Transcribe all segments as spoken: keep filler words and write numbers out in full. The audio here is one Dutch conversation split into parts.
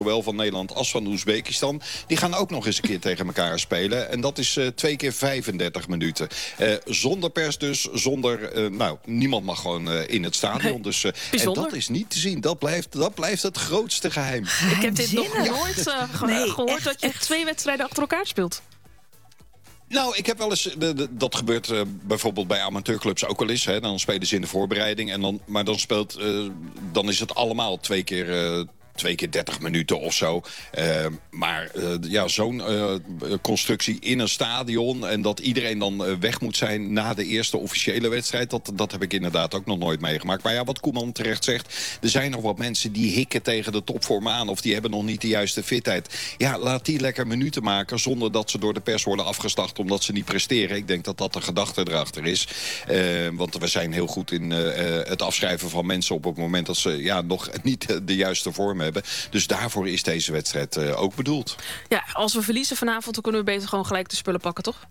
zowel van Nederland als van Oezbekistan, die gaan ook nog eens een keer tegen elkaar spelen. En dat is uh, twee keer vijfendertig minuten. Uh, zonder pers dus, zonder... Uh, nou, niemand mag gewoon uh, in het stadion. Nee, dus, uh, en dat is niet te zien. Dat blijft, dat blijft het grootste geheim. geheim. Ik heb dit nog nooit uh, ge- nee, gehoord, echt, dat je echt twee wedstrijden achter elkaar speelt. Nou, ik heb wel eens... De, de, dat gebeurt uh, bijvoorbeeld bij amateurclubs ook wel eens. Hè. Dan spelen ze in de voorbereiding. En dan, maar dan, speelt, uh, dan is het allemaal twee keer... Uh, Twee keer dertig minuten of zo. Uh, maar uh, ja, zo'n uh, constructie in een stadion... en dat iedereen dan uh, weg moet zijn na de eerste officiële wedstrijd... Dat, dat heb ik inderdaad ook nog nooit meegemaakt. Maar ja, wat Koeman terecht zegt... er zijn nog wat mensen die hikken tegen de topvorm aan... of die hebben nog niet de juiste fitheid. Ja, laat die lekker minuten maken... zonder dat ze door de pers worden afgestacht omdat ze niet presteren. Ik denk dat dat de gedachte erachter is. Uh, want we zijn heel goed in uh, het afschrijven van mensen... op het moment dat ze ja, nog niet de juiste vorm hebben. Dus daarvoor is deze wedstrijd uh, ook bedoeld. Ja, als we verliezen vanavond, dan kunnen we beter gewoon gelijk de spullen pakken, toch?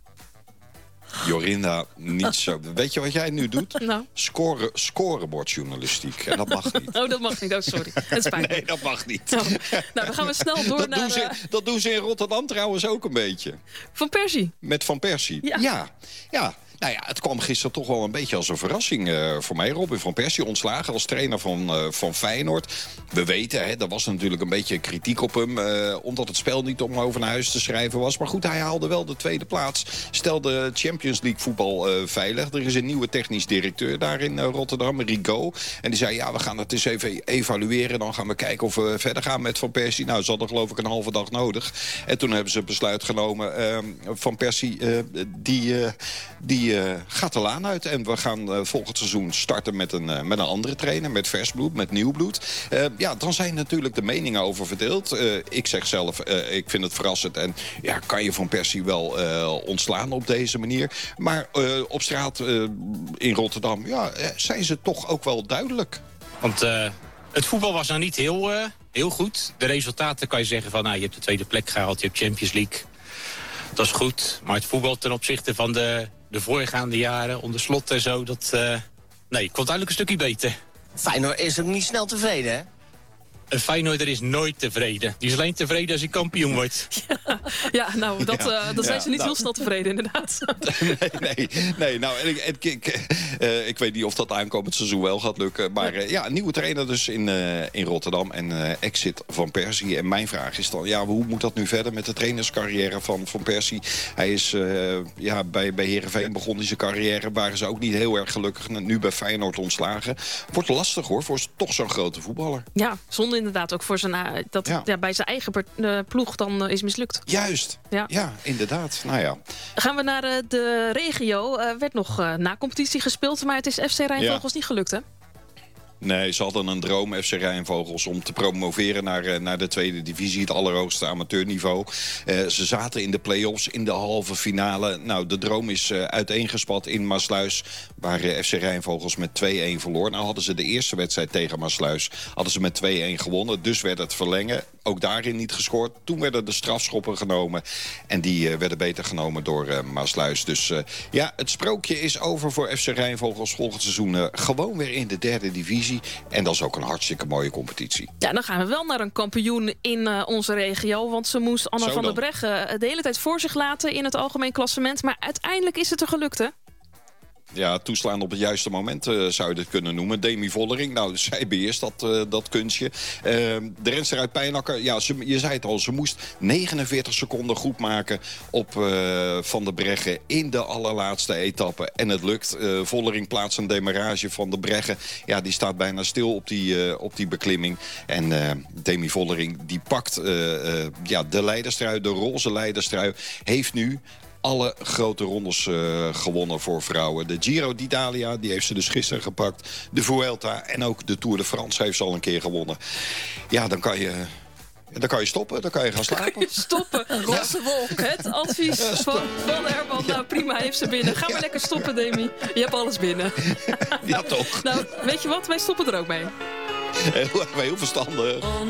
Jorinda, niet zo. Weet je wat jij nu doet? Nou. Scoren, scorebordjournalistiek. En dat mag niet. Oh, dat mag niet. Oh, sorry. Het spijt me. Nee, dat mag niet. Oh. Nou, dan gaan we snel door dat naar... Doen ze, dat doen ze in Rotterdam trouwens ook een beetje. Van Persie? Met Van Persie. Ja. Ja, ja. Nou ja, het kwam gisteren toch wel een beetje als een verrassing uh, voor mij. Robin van Persie ontslagen als trainer van, uh, van Feyenoord. We weten, hè, er was natuurlijk een beetje kritiek op hem... Uh, omdat het spel niet om over naar huis te schrijven was. Maar goed, hij haalde wel de tweede plaats. Stelde Champions League voetbal uh, veilig. Er is een nieuwe technisch directeur daar in uh, Rotterdam, Rigaud. En die zei, ja, we gaan het eens even evalueren. Dan gaan we kijken of we verder gaan met Van Persie. Nou, ze hadden geloof ik een halve dag nodig. En toen hebben ze het besluit genomen. Uh, Van Persie, uh, die... Uh, die Uh, gaat de laan uit. En we gaan uh, volgend seizoen starten met een, uh, met een andere trainer. Met vers bloed, met nieuw bloed. Uh, ja, dan zijn natuurlijk de meningen over verdeeld. Uh, ik zeg zelf, uh, ik vind het verrassend. En ja, kan je Van Persie wel uh, ontslaan op deze manier. Maar uh, op straat uh, in Rotterdam, ja, uh, zijn ze toch ook wel duidelijk. Want uh, het voetbal was nou niet heel, uh, heel goed. De resultaten kan je zeggen van, nou, je hebt de tweede plek gehaald. Je hebt Champions League. Dat is goed. Maar het voetbal ten opzichte van de... de voorgaande jaren, onder Slot en zo, dat... Uh, nee, komt duidelijk een stukje beter. Feyenoord is ook niet snel tevreden, hè? Een Feyenoorder is nooit tevreden. Die is alleen tevreden als hij kampioen wordt. Ja, ja nou, dat, ja, uh, dan zijn ja, ze niet nou, heel snel tevreden, inderdaad. Nee, nee, nee nou, en ik, ik, ik, uh, ik weet niet of dat aankomend seizoen wel gaat lukken. Maar uh, ja, een nieuwe trainer dus in, uh, in Rotterdam en uh, exit Van Persie. En mijn vraag is dan, ja, hoe moet dat nu verder met de trainerscarrière van Van Persie? Hij is uh, ja, bij, bij Heerenveen begon hij zijn carrière. Waren ze ook niet heel erg gelukkig. Nu bij Feyenoord ontslagen. Wordt lastig hoor, voor toch zo'n grote voetballer. Ja, zonder inderdaad ook voor zijn, uh, dat ja. Ja, bij zijn eigen uh, ploeg dan uh, is mislukt. Juist, ja. ja, inderdaad. Nou ja. Gaan we naar uh, de regio. Er uh, werd nog uh, na competitie gespeeld, maar het is F C Rijnvogels ja. niet gelukt, hè? Nee, ze hadden een droom, F C Rijnvogels, om te promoveren naar, uh, naar de tweede divisie, het allerhoogste amateurniveau. Uh, ze zaten in de play-offs, in de halve finale. Nou, de droom is uh, uiteengespat in Maassluis, waar uh, F C Rijnvogels met twee-een verloor. Nou hadden ze de eerste wedstrijd tegen Maassluis, hadden ze met twee-een gewonnen. Dus werd het verlengen, ook daarin niet gescoord. Toen werden de strafschoppen genomen en die uh, werden beter genomen door uh, Maassluis. Dus uh, ja, het sprookje is over voor F C Rijnvogels volgend seizoen uh, gewoon weer in de derde divisie. En dat is ook een hartstikke mooie competitie. Ja, dan gaan we wel naar een kampioen in uh, onze regio. Want ze moest Anna Zo van dan. der Breggen de hele tijd voor zich laten in het algemeen klassement. Maar uiteindelijk is het er gelukt, hè? Ja, toeslaan op het juiste moment uh, zou je dit kunnen noemen. Demi Vollering, nou, zij beheerst dat, uh, dat kunstje. Uh, de renster uit Pijnakker, ja, ze, je zei het al, ze moest negenenveertig seconden goed maken op uh, Van der Breggen in de allerlaatste etappe. En het lukt. Uh, Vollering plaatst een demarrage van de Breggen. Ja, die staat bijna stil op die, uh, op die beklimming. En uh, Demi Vollering, die pakt uh, uh, ja, de leiderstrui, de roze leiderstrui, heeft nu alle grote rondes uh, gewonnen voor vrouwen. De Giro d'Italia, die heeft ze dus gisteren gepakt. De Vuelta en ook de Tour de France heeft ze al een keer gewonnen. Ja, dan kan je... Dan kan je stoppen, dan kan je gaan slapen. Kan je stoppen, roze wolk. Het advies ja, van, van Herman. Nou prima, heeft ze binnen. Ga maar ja. lekker stoppen, Demi. Je hebt alles binnen. Ja, toch. Nou, weet je wat? Wij stoppen er ook mee. Heel, heel verstandig.